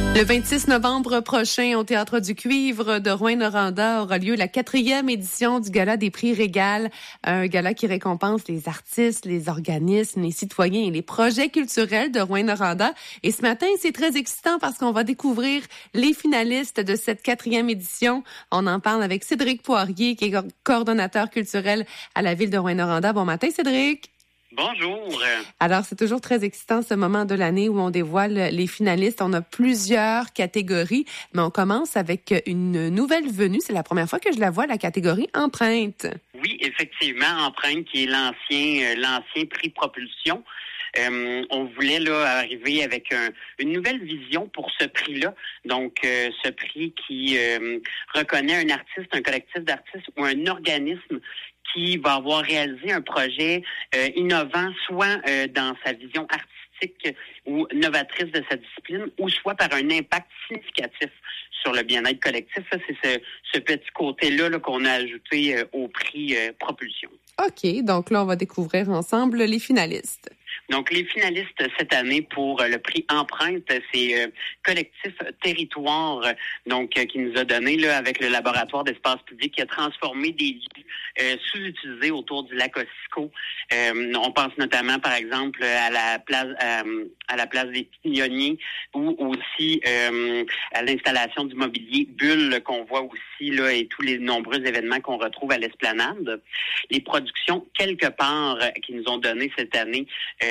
Le 26 novembre prochain, au Théâtre du Cuivre de Rouyn-Noranda aura lieu la 4e édition du Gala des prix Régal, un gala qui récompense les artistes, les organismes, les citoyens et les projets culturels de Rouyn-Noranda. Et ce matin, c'est très excitant parce qu'on va découvrir les finalistes de cette 4e édition. On en parle avec Cédric Poirier, qui est coordonnateur culturel à la ville de Rouyn-Noranda. Bon matin, Cédric. Bonjour. Alors, c'est toujours très excitant ce moment de l'année où on dévoile les finalistes. On a plusieurs catégories, mais on commence avec une nouvelle venue. C'est la première fois que je la vois, la catégorie Empreinte. Oui, effectivement, Empreinte, qui est l'ancien prix Propulsion. On voulait là arriver avec une nouvelle vision pour ce prix-là. Donc, ce prix qui reconnaît un artiste, un collectif d'artistes ou un organisme qui va avoir réalisé un projet innovant, soit dans sa vision artistique ou novatrice de sa discipline, ou soit par un impact significatif sur le bien-être collectif. Ça, c'est ce petit côté-là qu'on a ajouté au prix Propulsion. OK, donc là, on va découvrir ensemble les finalistes. Donc, les finalistes cette année pour le prix Empreinte, c'est Collectif Territoire, donc qui nous a donné, là, avec le laboratoire d'espace public, qui a transformé des lieux sous-utilisés autour du lac Ossisco. On pense notamment, par exemple, à la place des Pignonniers, ou aussi à l'installation du mobilier Bulle qu'on voit aussi là, et tous les nombreux événements qu'on retrouve à l'Esplanade. Les productions quelque part qui nous ont donné cette année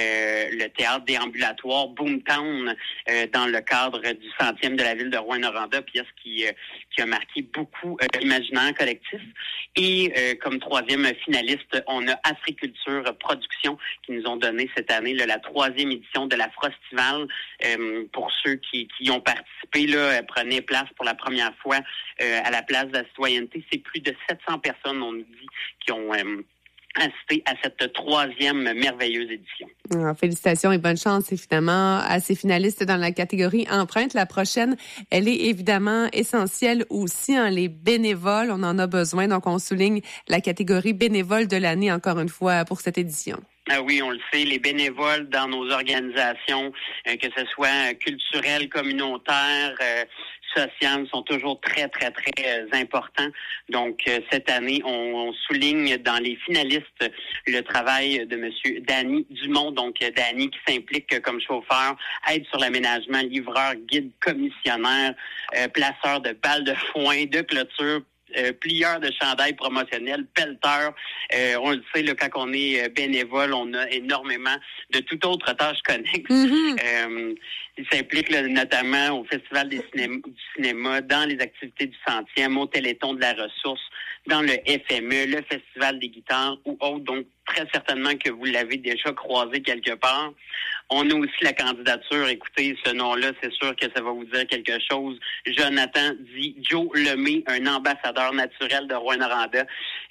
le théâtre déambulatoire Boomtown dans le cadre du 100e de la ville de Rouyn-Noranda, pièce qui a marqué beaucoup l'imaginaire collectif. Et comme 3e finaliste, on a Africulture Productions qui nous ont donné cette année là, la 3e édition de la Frostival. Pour ceux qui ont participé, là, prenaient place pour la première fois à la place de la citoyenneté. C'est plus de 700 personnes, on nous dit, qui ont assisté à cette 3e merveilleuse édition. Alors, félicitations et bonne chance, évidemment, à ces finalistes dans la catégorie Empreinte. La prochaine, elle est évidemment essentielle aussi, les bénévoles. On en a besoin, donc on souligne la catégorie bénévole de l'année, encore une fois, pour cette édition. Ah oui, on le sait, les bénévoles dans nos organisations, que ce soit culturelles, communautaires, sociales, sont toujours très, très, très importants. Donc, cette année, on souligne dans les finalistes le travail de Monsieur Danny Dumont. Donc, Danny qui s'implique comme chauffeur, aide sur l'aménagement, livreur, guide, commissionnaire, placeur de balles de foin, de clôture, plieur de chandail promotionnel, pelleteur. On le sait, là, quand on est bénévole, on a énormément de toute autre tâche connexe. Mm-hmm. Il s'implique là, notamment au Festival du cinéma, dans les activités du 100e, au Téléthon de la ressource, dans le FME, le Festival des guitares ou autre. Donc, très certainement que vous l'avez déjà croisé quelque part. On a aussi la candidature. Écoutez, ce nom-là, c'est sûr que ça va vous dire quelque chose. Jonathan dit Joe Lemay, un ambassadeur naturel de Rouyn-Noranda.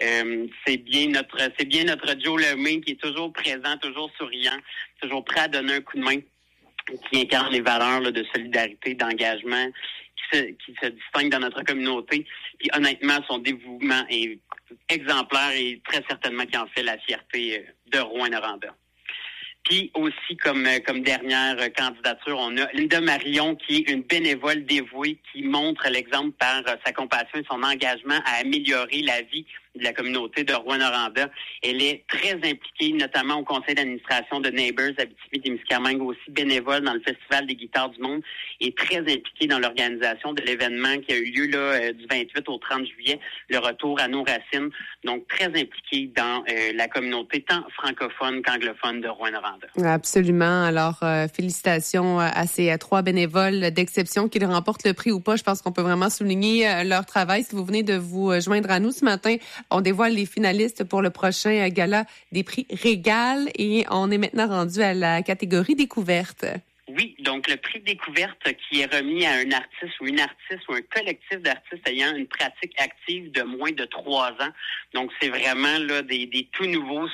C'est bien notre Joe Lemay qui est toujours présent, toujours souriant, toujours prêt à donner un coup de main, qui incarne les valeurs là, de solidarité, d'engagement, qui se distingue dans notre communauté. Puis honnêtement, son dévouement est exemplaire et très certainement qui en fait la fierté de Rouyn-Noranda. Puis aussi, comme dernière candidature, on a Linda Marion, qui est une bénévole dévouée, qui montre l'exemple par sa compassion et son engagement à améliorer la vie de la communauté de Rouyn-Noranda. Elle est très impliquée, notamment au conseil d'administration de Neighbors Abitibi-Témiscamingue, aussi bénévole dans le Festival des guitares du monde, et très impliquée dans l'organisation de l'événement qui a eu lieu là du 28 au 30 juillet, le retour à nos racines. Donc, très impliquée dans la communauté tant francophone qu'anglophone de Rouyn-Noranda. Absolument. Alors, félicitations à ces 3 bénévoles d'exception qui remportent le prix ou pas. Je pense qu'on peut vraiment souligner leur travail. Si vous venez de vous joindre à nous ce matin, on dévoile les finalistes pour le prochain gala des prix Régal et on est maintenant rendu à la catégorie découverte. Oui, donc le prix découverte qui est remis à un artiste ou une artiste ou un collectif d'artistes ayant une pratique active de moins de 3 ans. Donc c'est vraiment là des tout nouveaux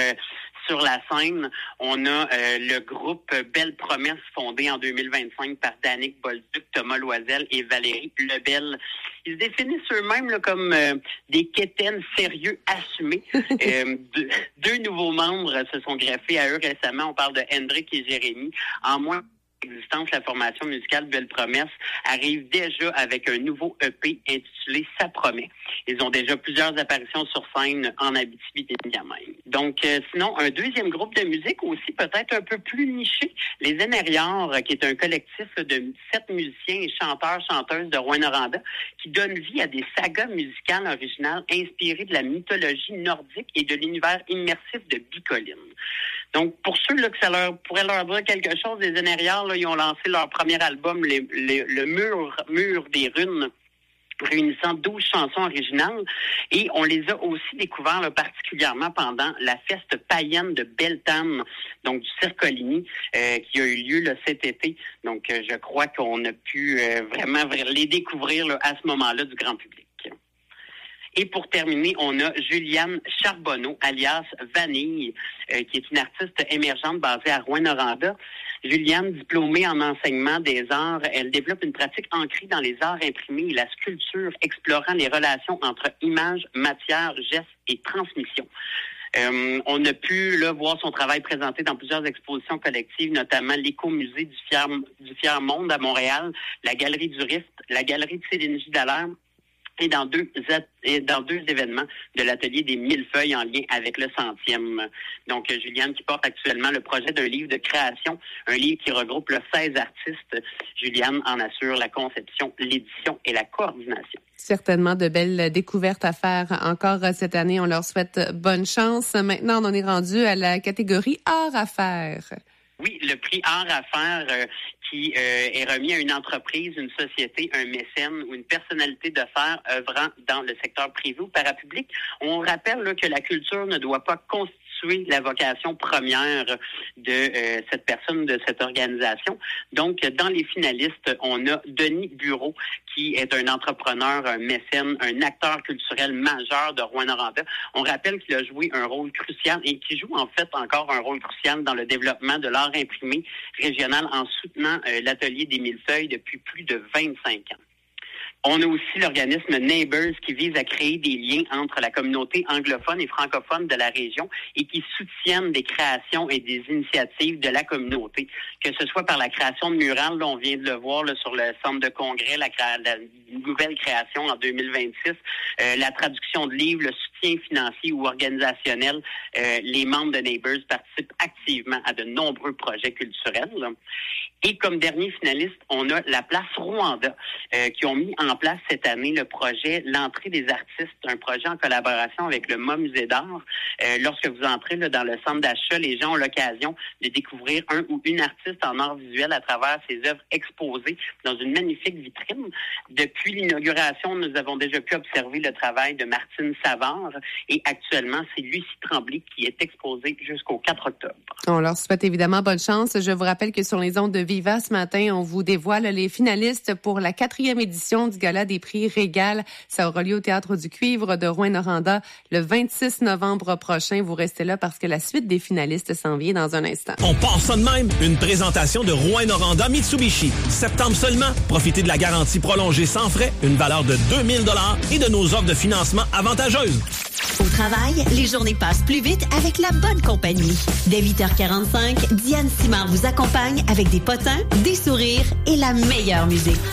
sur la scène. On a le groupe Belle Promesse, fondé en 2025 par Danick Bolduc, Thomas Loisel et Valérie Lebel. Ils se définissent eux-mêmes là, comme des quétaines sérieux assumés. 2 nouveaux membres se sont greffés à eux récemment. On parle de Hendrik et Jérémy. En moins existence, la formation musicale Belle Promesse arrive déjà avec un nouveau EP intitulé Ça promet. Ils ont déjà plusieurs apparitions sur scène en Abitibi-Témiscamingue. Donc, sinon, un deuxième groupe de musique aussi peut-être un peu plus niché, les Énériards, qui est un collectif de 7 musiciens et chanteurs-chanteuses de Rouyn-Noranda qui donnent vie à des sagas musicales originales inspirées de la mythologie nordique et de l'univers immersif de Bicoline. Donc, pour ceux là, que ça pourrait leur dire quelque chose, les Énériards, là, ils ont lancé leur premier album, le Mur des runes, réunissant 12 chansons originales. Et on les a aussi découverts là, particulièrement pendant la fête païenne de Beltane, donc du Cirque Coligny, qui a eu lieu là, cet été. Donc, je crois qu'on a pu vraiment les découvrir là, à ce moment-là du grand public. Et pour terminer, on a Juliane Charbonneau, alias Vanille, qui est une artiste émergente basée à Rouyn-Noranda. Juliane, diplômée en enseignement des arts, elle développe une pratique ancrée dans les arts imprimés et la sculpture, explorant les relations entre images, matière, gestes et transmission. On a pu là, voir son travail présenté dans plusieurs expositions collectives, notamment l'Écomusée du Fier Monde à Montréal, la Galerie du Rift, la Galerie de Céline Dallaire, et dans deux événements de l'atelier des Millefeuilles en lien avec le 100e. Donc, Juliane qui porte actuellement le projet d'un livre de création, un livre qui regroupe 16 artistes. Juliane en assure la conception, l'édition et la coordination. Certainement de belles découvertes à faire encore cette année. On leur souhaite bonne chance. Maintenant, on en est rendu à la catégorie Art à faire. Oui, le prix Art à faire qui est remis à une entreprise, une société, un mécène ou une personnalité d'affaires œuvrant dans le secteur privé ou parapublic. On rappelle là, que la culture ne doit pas constituer la vocation première de cette personne, de cette organisation. Donc, dans les finalistes, on a Denis Bureau, qui est un entrepreneur, un mécène, un acteur culturel majeur de Rouyn-Noranda. On rappelle qu'il a joué un rôle crucial et qu'il joue en fait encore un rôle crucial dans le développement de l'art imprimé régional en soutenant l'atelier des Millefeuilles depuis plus de 25 ans. On a aussi l'organisme Neighbors qui vise à créer des liens entre la communauté anglophone et francophone de la région et qui soutiennent des créations et des initiatives de la communauté, que ce soit par la création de murales, là, on vient de le voir là, sur le centre de congrès, la nouvelle création en 2026, la traduction de livres, le soutien financier ou organisationnel. Les membres de Neighbors participent activement à de nombreux projets culturels. Là. Et comme dernier finaliste, on a la Place Rwanda qui ont mis en place cette année le projet L'entrée des artistes, un projet en collaboration avec le MA Musée d'art. Lorsque vous entrez là, dans le centre d'achat, les gens ont l'occasion de découvrir un ou une artiste en art visuel à travers ses œuvres exposées dans une magnifique vitrine. Depuis l'inauguration, nous avons déjà pu observer le travail de Martine Savard et actuellement, c'est Lucie Tremblay qui est exposée jusqu'au 4 octobre. On leur souhaite évidemment bonne chance. Je vous rappelle que sur les ondes de Viva ce matin, on vous dévoile les finalistes pour la 4e édition du Gala des prix Régal. Ça aura lieu au Théâtre du Cuivre de Rouyn-Noranda le 26 novembre prochain. Vous restez là parce que la suite des finalistes s'en vient dans un instant. On part ça de même. Une présentation de Rouyn-Noranda Mitsubishi. Septembre seulement. Profitez de la garantie prolongée sans frais, une valeur de 2000 $ et de nos offres de financement avantageuses. Au travail, les journées passent plus vite avec la bonne compagnie. Dès 8h45, Diane Simard vous accompagne avec des potins, des sourires et la meilleure musique.